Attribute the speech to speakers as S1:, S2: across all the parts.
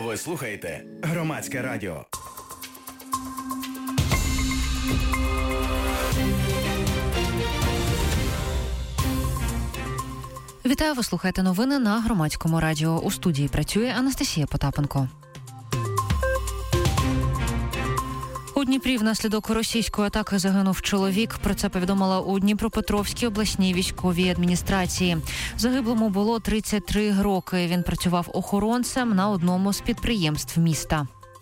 S1: Ви слухаєте Громадське радіо.
S2: Вітаю, ви слухаєте новини на Громадському радіо. У студії працює Анастасія Потапенко. У Дніпрі внаслідок російської атаки загинув чоловік. Про це повідомила у Дніпропетровській обласній військовій адміністрації. Загиблому було 33 роки. Він працював охоронцем на одному з підприємств міста.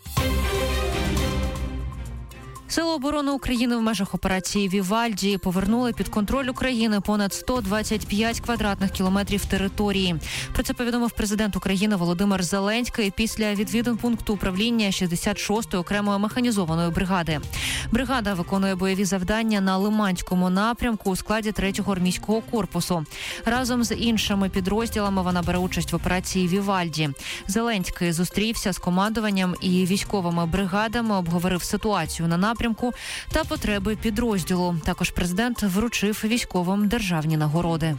S2: Сили оборони України в межах операції «Вівальді» повернули під контроль України понад 125 квадратних кілометрів території. Про це повідомив президент України Володимир Зеленський після відвідин пункту управління 66-ї окремої механізованої бригади. Бригада виконує бойові завдання на Лиманському напрямку у складі 3-го армійського корпусу. Разом з іншими підрозділами вона бере участь в операції «Вівальді». Зеленський зустрівся з командуванням і військовими бригадами, обговорив ситуацію на напрямку та потреби підрозділу. Також президент вручив військовим державні нагороди.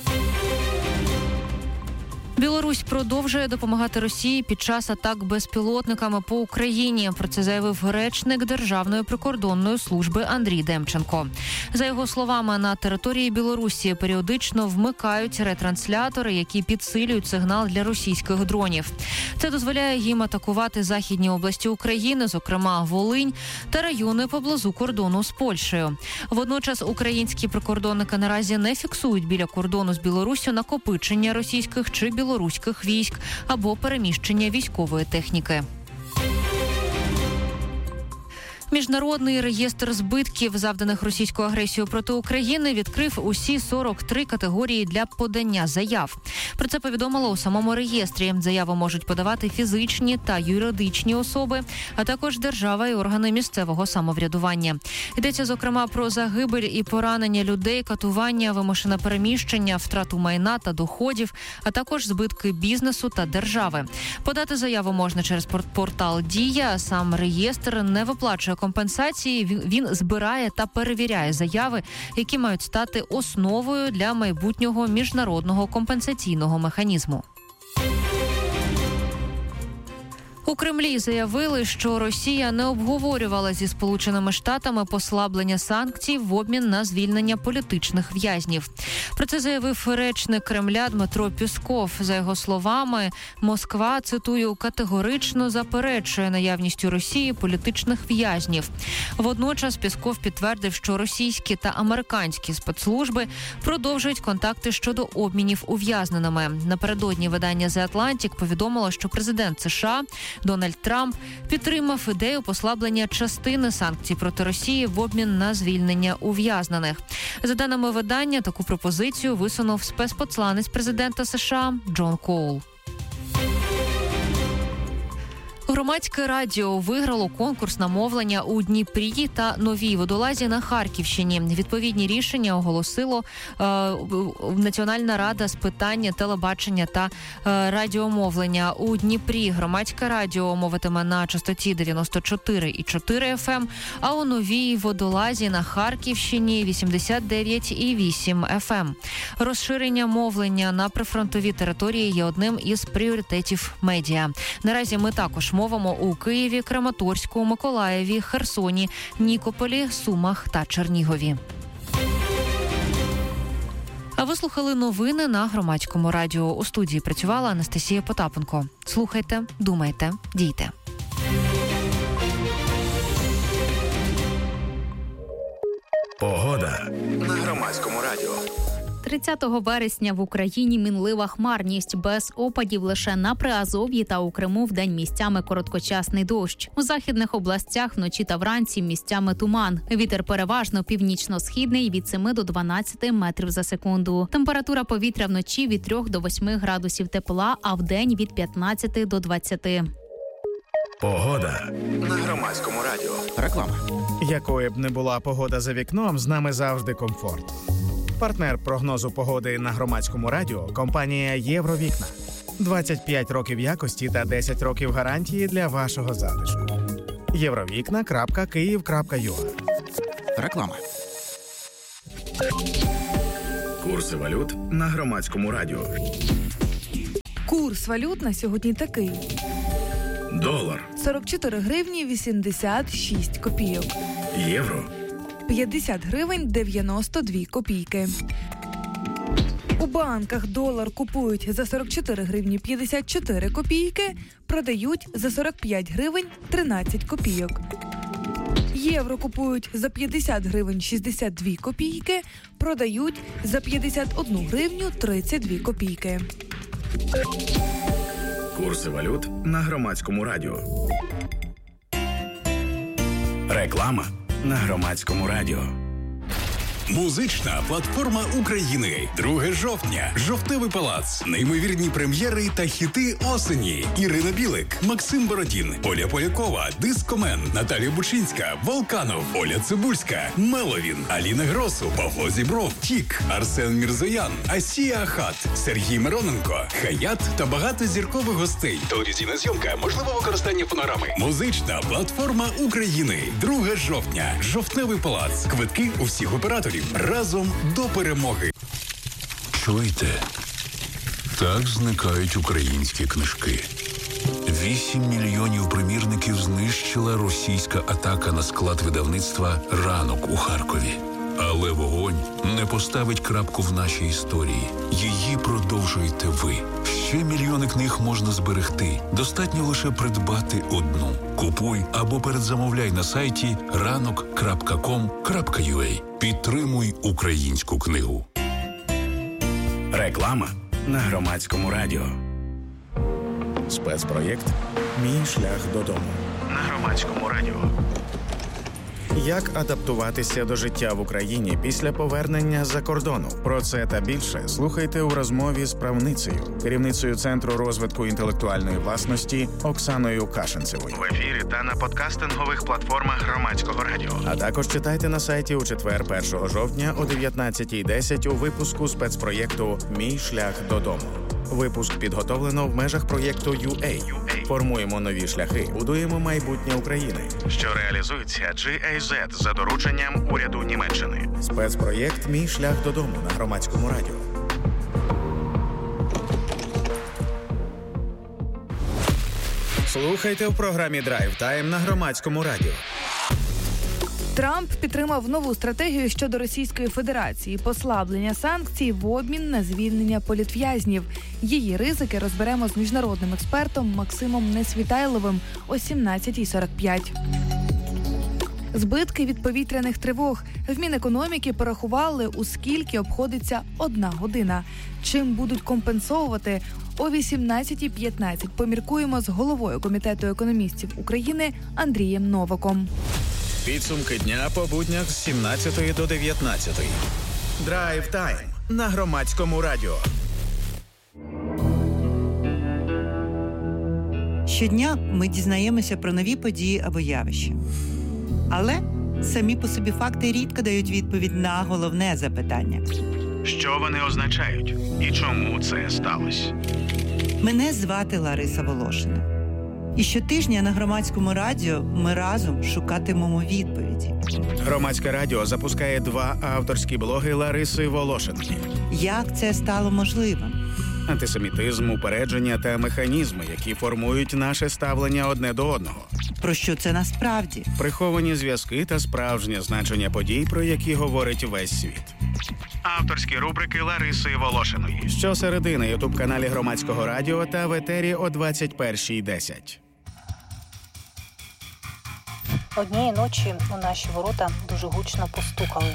S2: Білорусь продовжує допомагати Росії під час атак безпілотниками по Україні. Про це заявив речник Державної прикордонної служби Андрій Демченко. За його словами, на території Білорусі періодично вмикають ретранслятори, які підсилюють сигнал для російських дронів. Це дозволяє їм атакувати західні області України, зокрема Волинь та райони поблизу кордону з Польщею. Водночас українські прикордонники наразі не фіксують біля кордону з Білоруссю накопичення російських чи білоруських військ або переміщення військової техніки. Міжнародний реєстр збитків, завданих російською агресією проти України, відкрив усі 43 категорії для подання заяв. Про це повідомило у самому реєстрі. Заяву можуть подавати фізичні та юридичні особи, а також держава і органи місцевого самоврядування. Йдеться, зокрема, про загибель і поранення людей, катування, вимушене переміщення, втрату майна та доходів, а також збитки бізнесу та держави. Подати заяву можна через портал «Дія». Сам реєстр не виплачує компенсації, він збирає та перевіряє заяви, які мають стати основою для майбутнього міжнародного компенсаційного механізму. У Кремлі заявили, що Росія не обговорювала зі Сполученими Штатами послаблення санкцій в обмін на звільнення політичних в'язнів. Про це заявив речник Кремля Дмитро Пєсков. За його словами, Москва, цитую, категорично заперечує наявність у Росії політичних в'язнів. Водночас Пєсков підтвердив, що російські та американські спецслужби продовжують контакти щодо обмінів ув'язненими. Напередодні видання The Atlantic повідомило, що президент США Дональд Трамп підтримав ідею послаблення частини санкцій проти Росії в обмін на звільнення ув'язнених. За даними видання, таку пропозицію висунув спецпосланець президента США Джон Коул. Громадське радіо виграло конкурс на мовлення у Дніпрі та Новій Водолазі на Харківщині. Відповідні рішення оголосило Національна рада з питань телебачення та радіомовлення. У Дніпрі громадське радіо мовитиме на частоті 94,4 FM, а у Новій Водолазі на Харківщині 89,8 FM. Розширення мовлення на прифронтові території є одним із пріоритетів медіа. Наразі ми також мовимо у Києві, Краматорську, Миколаєві, Херсоні, Нікополі, Сумах та Чернігові. А ви слухали новини на Громадському радіо. У студії працювала Анастасія Потапенко. Слухайте, думайте, дійте.
S1: Погода на Громадському радіо.
S3: 30 вересня в Україні мінлива хмарність, без опадів лише на Приазов'ї та у Криму вдень місцями короткочасний дощ. У західних областях вночі та вранці місцями туман. Вітер переважно північно-східний від 7 до 12 метрів за секунду. Температура повітря вночі від 3 до 8 градусів тепла, а вдень від 15 до 20.
S1: Погода на Громадському радіо.
S4: Реклама. Якою б не була погода за вікном, з нами завжди комфорт. Партнер прогнозу погоди на Громадському радіо – компанія «Євровікна». 25 років якості та 10 років гарантії для вашого затишку. Євровікна.Київ.ua.
S5: Реклама.
S1: Курси валют на Громадському радіо.
S6: Курс валют на сьогодні такий.
S1: Долар.
S5: 44 гривні 86 копійок.
S1: Євро.
S5: 50 гривень 92 копійки. У банках долар купують за 44 гривні 54 копійки, продають за 45 гривень 13 копійок. Євро купують за 50 гривень 62 копійки, продають за 51 гривню 32 копійки.
S1: Курси валют на Громадському радіо. Реклама на Громадському радіо.
S6: Музична платформа України. 2 жовтня. Жовтневий палац. Неймовірні прем'єри та хіти осені. Ірина Білик, Максим Бородін, Оля Полякова, Дискомен, Наталія Бучинська, Волканов, Оля Цибульська, Меловін, Аліна Гросу, Павло Зібров, Тік, Арсен Мірзоян, Асія Ахат, Сергій Мироненко, Хаят та багато зіркових гостей. Телевізійна зйомка, можливе використання фонограми. Музична платформа України. 2 жовтня. Жовтневий палац. Квитки у всіх операторів. Разом до перемоги.
S7: Чуєте? Так зникають українські книжки. 8 мільйонів примірників знищила російська атака на склад видавництва «Ранок» у Харкові. Але вогонь не поставить крапку в нашій історії. Її продовжуєте ви. Ще мільйони книг можна зберегти. Достатньо лише придбати одну. Купуй або передзамовляй на сайті ranok.com.ua. Підтримуй українську книгу.
S1: Реклама на Громадському радіо.
S4: Спецпроєкт «Мій шлях додому» на Громадському радіо. Як адаптуватися до життя в Україні після повернення з-за кордону? Про це та більше слухайте у розмові з правницею, керівницею Центру розвитку інтелектуальної власності Оксаною Кашинцевою. В ефірі та на подкастингових платформах Громадського радіо. А також читайте на сайті у четвер 1 жовтня о 19:10 у випуску спецпроєкту «Мій шлях додому». Випуск підготовлено в межах проєкту UA. Формуємо нові шляхи, будуємо майбутнє України, що реалізується GIZ за дорученням уряду Німеччини. Спецпроєкт «Мій шлях додому» на Громадському радіо. Слухайте в програмі «Драйв Тайм» на Громадському радіо.
S5: Трамп підтримав нову стратегію щодо Російської Федерації – послаблення санкцій в обмін на звільнення політв'язнів. Її ризики розберемо з міжнародним експертом Максимом Несвітайловим о 17:45. Збитки від повітряних тривог. В Мінекономіки порахували, у скільки обходиться 1 година. Чим будуть компенсовувати? О 18:15 поміркуємо з головою Комітету економістів України Андрієм Новаком.
S4: Підсумки дня по буднях з 17 до 19. Драйв Тайм на Громадському радіо.
S8: Щодня ми дізнаємося про нові події або явища. Але самі по собі факти рідко дають відповідь на головне запитання.
S4: Що вони означають і чому це сталося?
S8: Мене звати Лариса Волошина. І щотижня на Громадському радіо ми разом шукатимемо відповіді.
S4: Громадське радіо запускає 2 авторські блоги Лариси Волошиної.
S8: Як це стало можливим?
S4: Антисемітизм, упередження та механізми, які формують наше ставлення одне до одного.
S8: Про що це насправді?
S4: Приховані зв'язки та справжнє значення подій, про які говорить весь світ. Авторські рубрики Лариси Волошиної. Щосереди на ютуб-каналі Громадського радіо та в етері о 21:10.
S9: Однієї ночі у наші ворота дуже гучно постукали.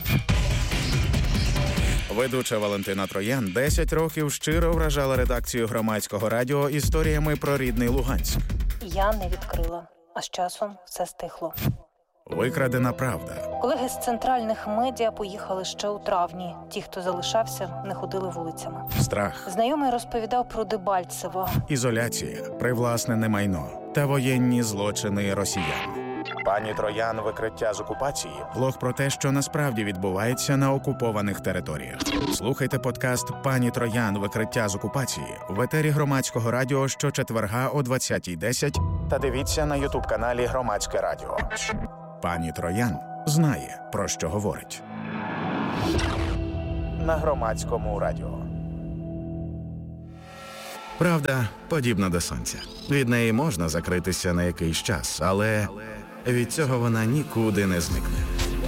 S4: Ведуча Валентина Троян 10 років щиро вражала редакцію Громадського радіо історіями про рідний Луганськ.
S9: Я не відкрила, а з часом все стихло.
S4: Викрадена правда.
S9: Колеги з центральних медіа поїхали ще у травні. Ті, хто залишався, не ходили вулицями.
S4: Страх.
S9: Знайомий розповідав про Дебальцево.
S4: Ізоляція, привласнене майно та воєнні злочини росіян. Пані Троян. Викриття з окупації. Блог про те, що насправді відбувається на окупованих територіях. Слухайте подкаст «Пані Троян. Викриття з окупації» в етері Громадського радіо щочетверга о 20:10 та дивіться на ютуб-каналі Громадське радіо. Пані Троян знає, про що говорить. На Громадському радіо. Правда подібна до сонця. Від неї можна закритися на якийсь час, але від цього вона нікуди не зникне.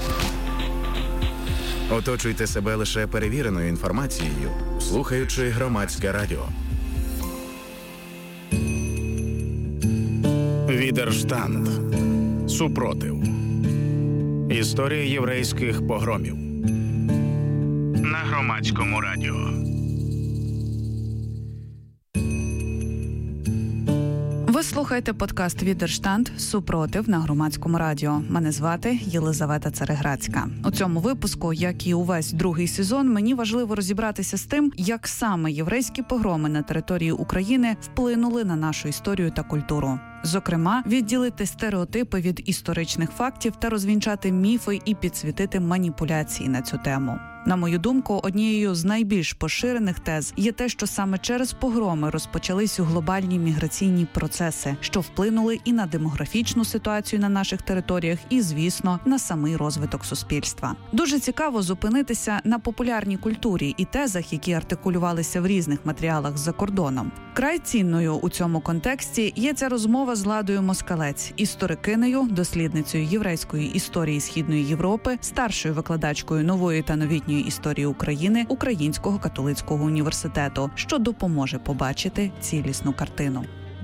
S4: Оточуйте себе лише перевіреною інформацією, слухаючи Громадське радіо. Відерштанд. Супротив. Історія єврейських погромів. На Громадському радіо.
S5: Ви слухаєте подкаст «Відерштанд. Супротив» на Громадському радіо. Мене звати Єлизавета Цареградська. У цьому випуску, як і увесь другий сезон, мені важливо розібратися з тим, як саме єврейські погроми на території України вплинули на нашу історію та культуру. Зокрема, відділити стереотипи від історичних фактів та розвінчати міфи і підсвітити маніпуляції на цю тему. На мою думку, однією з найбільш поширених тез є те, що саме через погроми розпочались глобальні міграційні процеси, що вплинули і на демографічну ситуацію на наших територіях, і, звісно, на самий розвиток суспільства. Дуже цікаво зупинитися на популярній культурі і тезах, які артикулювалися в різних матеріалах за кордоном. Край цінною у цьому контексті є ця розмова з Ладою Москалець, історикинею, дослідницею єврейської історії Східної Європи, старшою викладачкою нової та новітньої історії України Українського католицького університету, що допоможе побачити цілісну картину.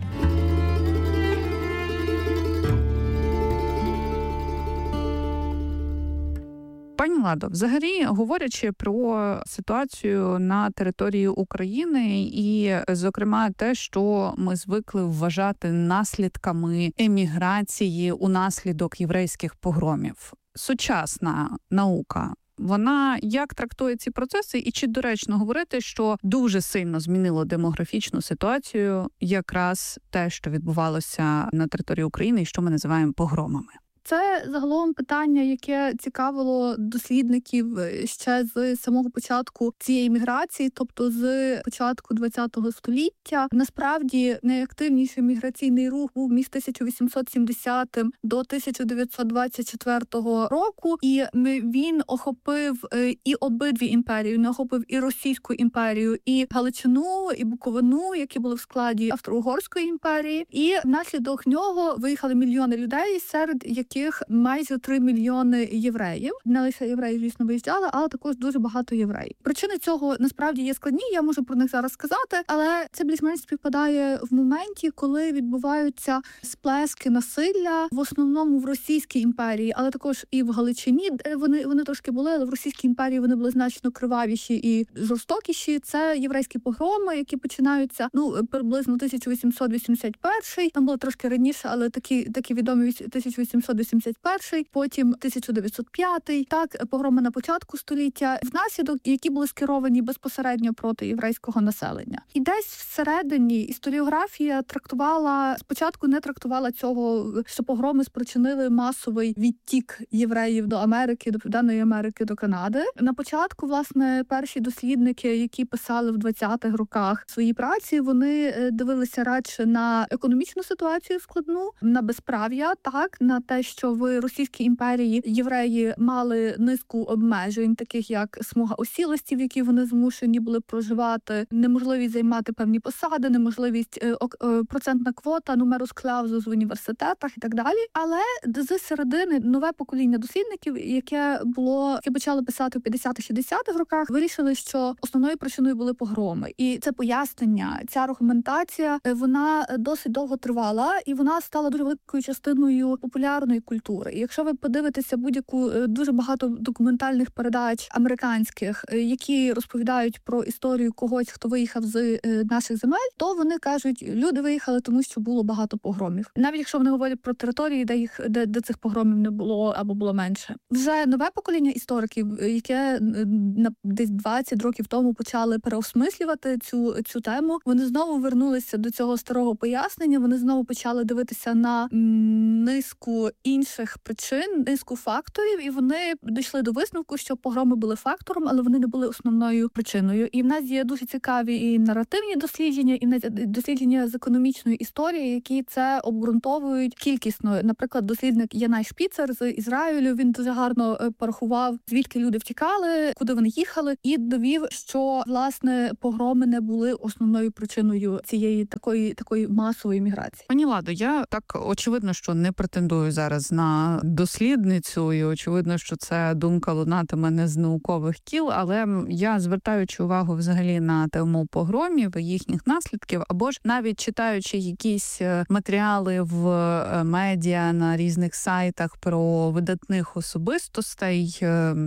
S5: Пані Ладо, взагалі, говорячи про ситуацію на території України і, зокрема, те, що ми звикли вважати наслідками еміграції унаслідок єврейських погромів, сучасна наука, вона як трактує ці процеси, і чи доречно говорити, що дуже сильно змінило демографічну ситуацію якраз те, що відбувалося на території України і що ми називаємо погромами?
S10: Це загалом питання, яке цікавило дослідників ще з самого початку цієї міграції, тобто з початку ХХ століття. Насправді, найактивніший міграційний рух був між 1870 до 1924 року, і він охопив і обидві імперії, він охопив і Російську імперію, і Галичину, і Буковину, які були в складі Австро-Угорської імперії. І внаслідок нього виїхали мільйони людей, серед яких майже 3 мільйони євреїв. Не лише євреї, звісно, виїжджали, але також дуже багато євреїв. Причини цього насправді є складні, я можу про них зараз сказати, але це більш-менш співпадає в моменті, коли відбуваються сплески насилля, в основному в Російській імперії, але також і в Галичині, де вони трошки були, але в Російській імперії вони були значно кривавіші і жорстокіші. Це єврейські погроми, які починаються, приблизно 1881, там було трошки раніше, але такі відомі 1881, потім 1905, так, погроми на початку століття, внаслідок, які були скеровані безпосередньо проти єврейського населення. І десь всередині історіографія спочатку не трактувала цього, що погроми спричинили масовий відтік євреїв до Америки, до Південної Америки, до Канади. На початку, власне, перші дослідники, які писали в 20-х роках свої праці, вони дивилися радше на економічну ситуацію складну, на безправ'я, так, на те, що в Російській імперії євреї мали низку обмежень, таких як смуга осілості, в якій вони змушені були проживати, неможливість займати певні посади, неможливість процентна квота, нумерус клаузус в університетах і так далі. Але з середини нове покоління дослідників, яке почали писати в 50-60-х роках, вирішили, що основною причиною були погроми. І це пояснення, ця аргументація, вона досить довго тривала, і вона стала дуже великою частиною популярної культури. І якщо ви подивитеся дуже багато документальних передач американських, які розповідають про історію когось, хто виїхав з наших земель, то вони кажуть, люди виїхали, тому що було багато погромів. Навіть якщо вони говорять про території, де цих погромів не було або було менше. Вже нове покоління істориків, яке десь 20 років тому почали переосмислювати цю тему, вони знову вернулися до цього старого пояснення, вони знову почали дивитися на низку інших причин, низку факторів, і вони дійшли до висновку, що погроми були фактором, але вони не були основною причиною. І в нас є дуже цікаві і наративні дослідження, і дослідження з економічної історії, які це обґрунтовують кількісно. Наприклад, дослідник Янай Шпіцер з Ізраїлю, він дуже гарно порахував, звідки люди втікали, куди вони їхали, і довів, що, власне, погроми не були основною причиною цієї такої масової міграції.
S11: Пані Ладо, я так очевидно, що не претендую зараз на дослідницю, і очевидно, що це думка лунатиме не з наукових кіл, але я, звертаючи увагу взагалі на тему погромів і їхніх наслідків, або ж навіть читаючи якісь матеріали в медіа на різних сайтах про видатних особистостей,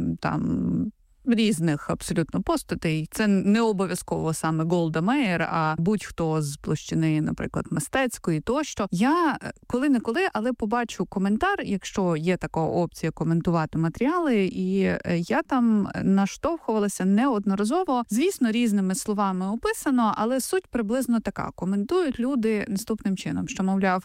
S11: там різних абсолютно постатей. Це не обов'язково саме Голда Меїр, а будь-хто з площини, наприклад, мистецької тощо. Я коли-неколи, але побачу коментар, якщо є така опція коментувати матеріали, і я там наштовхувалася неодноразово. Звісно, різними словами описано, але суть приблизно така. Коментують люди наступним чином, що, мовляв,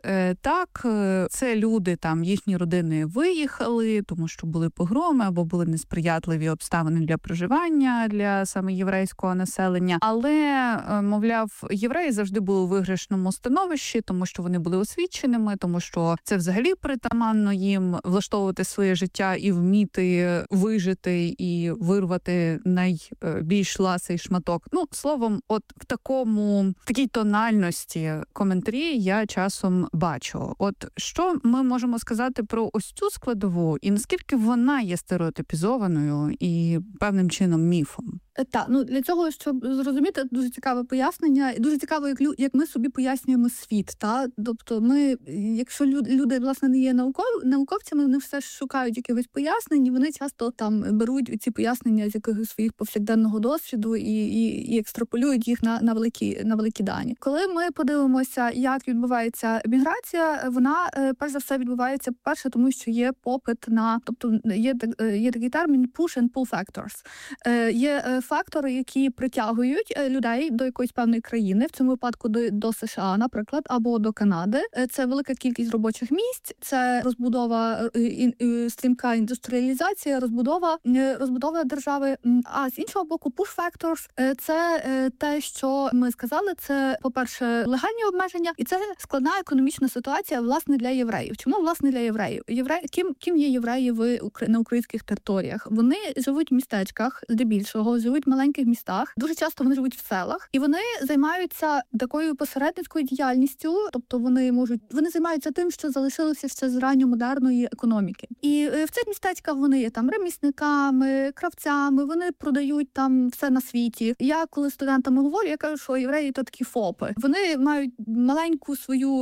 S11: так, це люди, там, їхні родини виїхали, тому що були погроми або були несприятливі обставини для проживання для саме єврейського населення. Але, мовляв, євреї завжди були у виграшному становищі, тому що вони були освіченими, тому що це взагалі притаманно їм влаштовувати своє життя і вміти вижити і вирвати найбільш ласий шматок. Ну, словом, от в такій тональності коментарі я часом бачу. От що ми можемо сказати про ось цю складову і наскільки вона є стереотипізованою і певним чином міфом?
S10: Так, для цього, щоб зрозуміти, дуже цікаве пояснення. Дуже цікаво, як ми собі пояснюємо світ. Тобто ми, якщо люди, власне, не є науковцями, вони все ж шукають якихось пояснень, і вони часто там беруть ці пояснення з якогось своїх повсякденного досвіду і екстраполюють їх на великі дані. Коли ми подивимося, як відбувається міграція, вона, перш за все, відбувається, перше, тому що є попит тобто є такий термін push and pull factors. Є фактори, які притягують людей до якоїсь певної країни, в цьому випадку до США, наприклад, або до Канади. Це велика кількість робочих місць, це розбудова, стрімка індустріалізація, розбудова держави. А з іншого боку, push factors – це те, що ми сказали, це, по-перше, легальні обмеження, і це складна економічна ситуація, власне, для євреїв. Чому, власне, для євреїв? Ким є євреї на українських територіях? Вони живуть в містечках, здебільшого, живуть в маленьких містах, дуже часто вони живуть в селах, і вони займаються такою посередницькою діяльністю, тобто вони займаються тим, що залишилося ще з ранньомодерної економіки. І в цих містечках вони є там ремісниками, кравцями, вони продають там все на світі. Я коли студентами говорю, я кажу, що євреї то такі ФОПи. Вони мають маленьку свою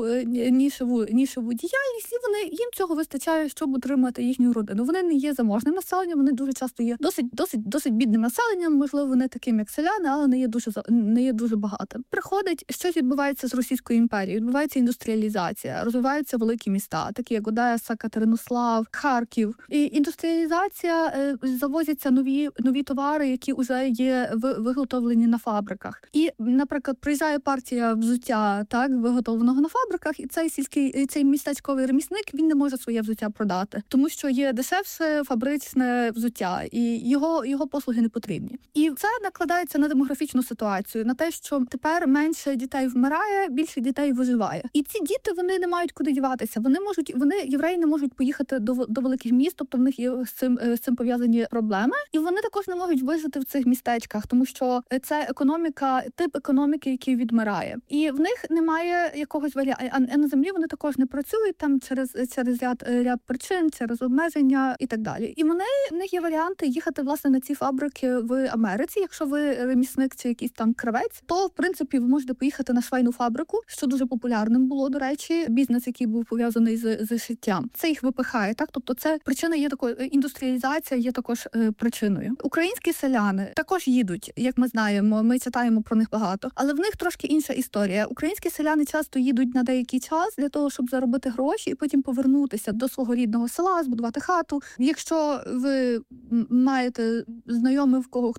S10: нішеву діяльність, і їм цього вистачає, щоб утримати їхню родину. Вони не є заможним населенням, вони дуже часто є досить бідним населенням, можливо, не таким, як селяни, але не є дуже багатим. Приходить, щось відбувається з Російською імперією, відбувається індустріалізація, розвиваються великі міста, такі як Одеса, Катеринослав, Харків. І індустріалізація, завозяться нові товари, які вже є виготовлені на фабриках. І, наприклад, приїжджає партія взуття, виготовленого на фабриках, і цей містечковий ремісник, він не може своє взуття продати, тому що є дешевше фабричне взуття, і його послуги не потрібні. І це накладається на демографічну ситуацію, на те, що тепер менше дітей вмирає, більше дітей виживає. І ці діти, вони не мають куди діватися. Євреї не можуть поїхати до великих міст, тобто в них є з цим пов'язані проблеми. І вони також не можуть вижити в цих містечках, тому що це тип економіки, який відмирає. І в них немає якогось а на землі вони також не працюють там через ряд причин, через обмеження і так далі. І в них є варіанти їхати, власне, на ці фабрики в Америці. Якщо ви ремісник чи якийсь там кравець, то, в принципі, ви можете поїхати на швейну фабрику, що дуже популярним було, до речі, бізнес, який був пов'язаний з шиттям. Це їх випихає, так? Тобто це причина є такою, індустріалізація є також причиною. Українські селяни також їдуть, як ми знаємо, ми читаємо про них багато, але в них трошки інша історія. Українські селяни часто їдуть на деякий час для того, щоб заробити гроші і потім повернутися до свого рідного села, збудувати хату. Якщо ви маєте знайомих, в кого хтось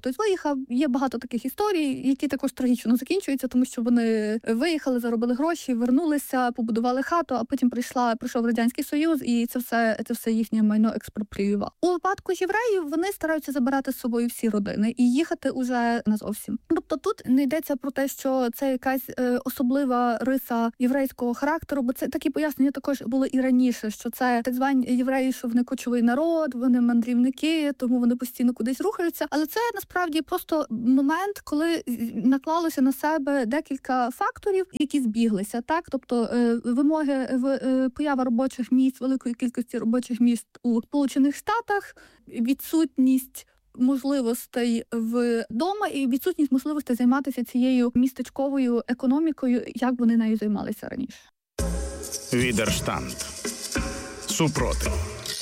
S10: хтось виїхав. Є багато таких історій, які також трагічно закінчуються, тому що вони виїхали, заробили гроші, вернулися, побудували хату, а потім прийшов Радянський Союз, і це все їхнє майно експропріював. У випадку євреїв вони стараються забирати з собою всі родини і їхати уже назовсім. Тобто тут не йдеться про те, що це якась особлива риса єврейського характеру, бо це такі пояснення також були і раніше, що це так звані євреї, що вони кочовий народ, вони мандрівники, тому вони постійно кудись рухаються. Але це насправді просто момент, коли наклалося на себе декілька факторів, які збіглися. Так, тобто вимоги поява робочих місць, великої кількості робочих місць у Сполучених Штатах, відсутність можливостей вдома і відсутність можливостей займатися цією містечковою економікою, як вони нею займалися раніше.
S1: Відерштанд. Супротив.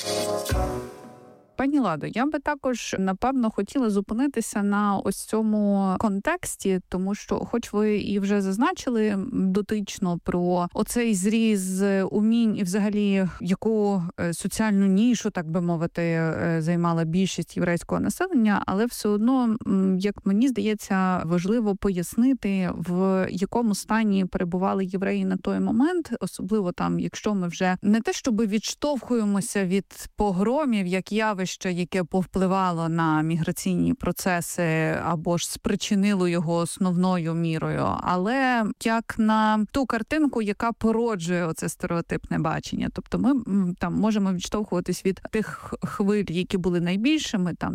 S11: Пані Ладо, я би також, напевно, хотіла зупинитися на ось цьому контексті, тому що, хоч ви і вже зазначили дотично про оцей зріз умінь і взагалі яку соціальну нішу, так би мовити, займала більшість єврейського населення, але все одно, як мені здається, важливо пояснити, в якому стані перебували євреї на той момент, особливо там, якщо ми вже не те, щоб відштовхуємося від погромів, як явище, яке повпливало на міграційні процеси або ж спричинило його основною мірою, але як на ту картинку, яка породжує оце стереотипне бачення. Тобто ми там можемо відштовхуватись від тих хвиль, які були найбільшими, там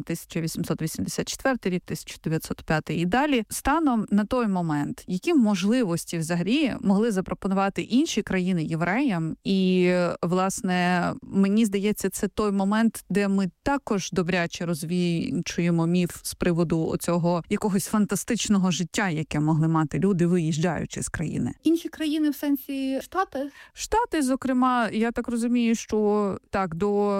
S11: 1884 рік, 1905 і далі. Станом на той момент, які можливості взагалі могли запропонувати інші країни євреям, і, власне, мені здається, це той момент, де ми також добряче розвінчуємо міф з приводу оцього якогось фантастичного життя, яке могли мати люди, виїжджаючи з країни.
S10: Інші країни в сенсі Штати?
S11: Штати, зокрема, я так розумію, що так,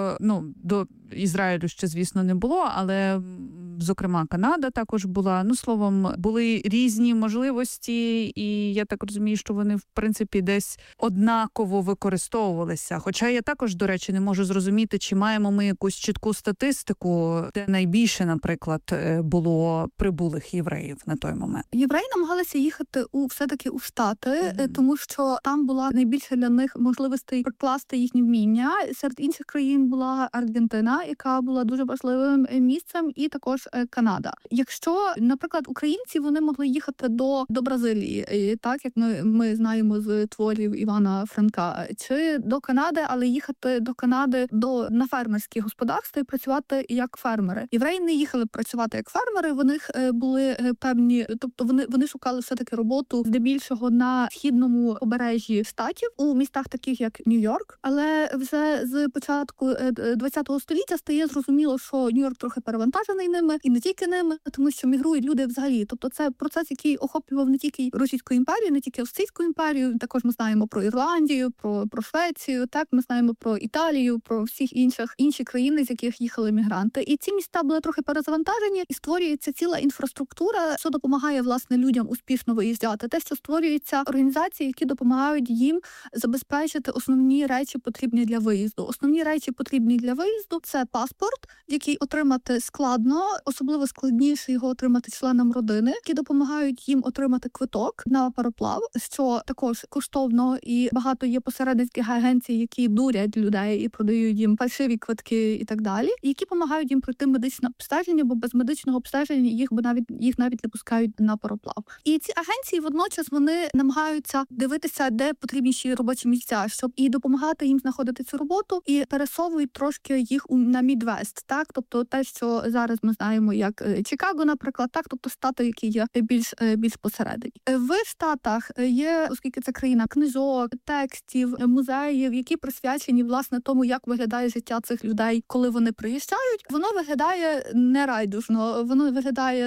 S11: до Ізраїлю ще, звісно, не було, але, зокрема, Канада також була. Ну, словом, були різні можливості, і я так розумію, що вони, в принципі, десь однаково використовувалися. Хоча я також, до речі, не можу зрозуміти, чи маємо ми якусь чітку статистику, де найбільше, наприклад, було прибулих євреїв на той момент.
S10: Євреї намагалися їхати все-таки у Штати, тому що там була найбільше для них можливостей прикласти їхні вміння. Серед інших країн була Аргентина, яка була дуже важливим місцем, і також Канада. Якщо, наприклад, українці, вони могли їхати до Бразилії, так, як ми знаємо з творів Івана Франка, чи до Канади, але їхати до Канади на фермерські господарства і працювати як фермери. Євреї не їхали працювати як фермери, в них були певні, тобто вони шукали все-таки роботу здебільшого на східному побережжі штатів, у містах таких як Нью-Йорк, але вже з початку ХХ століття стає зрозуміло, що Нью-Йорк трохи перевантажений ними, і не тільки ними, тому що мігрують люди взагалі. Тобто це процес, який охоплював не тільки Російську імперію, не тільки Австрійську імперію, також ми знаємо про Ірландію, про Швецію, так, ми знаємо про Італію, про всіх інші країни, з яких їхали мігранти. І ці міста були трохи перезавантажені, і створюється ціла інфраструктура, що допомагає, власне, людям успішно виїжджати. Те, що створюються організації, які допомагають їм забезпечити основні речі, потрібні для виїзду. Основні речі, потрібні для виїзду – це паспорт, який отримати складно, особливо складніше його отримати членам родини, які допомагають їм отримати квиток на пароплав, що також коштовно, і багато є посередницьких агенцій, які дурять людей і продають їм фальшиві квитки і так далі, які допомагають їм пройти медичне обстеження, бо без медичного обстеження їх навіть не пускають на пароплав. І ці агенції водночас вони намагаються дивитися, де потрібніші робочі місця, щоб і допомагати їм знаходити цю роботу, і пересовують трошки їх на Мідвест, так, тобто те, що зараз ми знаємо як Чикаго, наприклад, так, тобто штати, які є більш посередині. В Штатах є, оскільки це країна книжок, текстів, музеїв, які присвячені, власне, тому, як виглядає життя цих людей, коли вони приїжджають. Воно виглядає нерайдужно, воно виглядає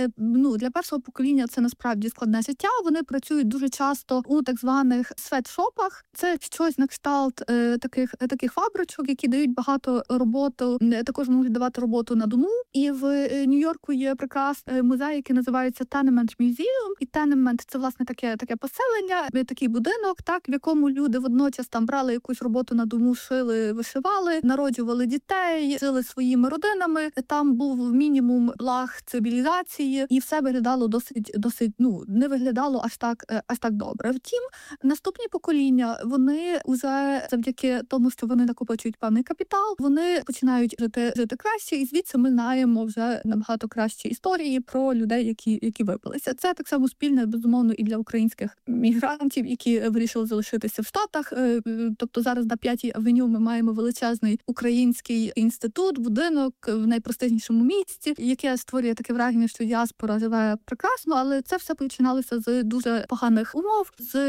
S10: для першого покоління це насправді складне життя. Вони працюють дуже часто у так званих светшопах. Це щось на кшталт таких фабричок, які дають багато роботи, також можуть давати роботу на дому. І в Нью-Йорку є прекрасний музей, який називається Tenement Museum. І Tenement – це, власне, таке поселення, такий будинок, так, в якому люди водночас там брали якусь роботу на дому, шили, вишивали, народжували дітей, жили своїми родинами. Там був мінімум благ цивілізації, і все виглядало досить, не виглядало аж так добре. Втім, наступні покоління, вони вже завдяки тому, що вони накопичують певний капітал, вони починають жити краще, і звідси ми знаємо вже набагато кращі історії про людей, які вибилися. Це так само спільне, безумовно, і для українських мігрантів, які вирішили залишитися в Штатах. Тобто зараз на 5-й авеню ми маємо величезний український інститут, будинок в найпрестижнішому місці, яке створює таке враження, що діаспора живе прекрасно, але це все починалося з дуже поганих умов, з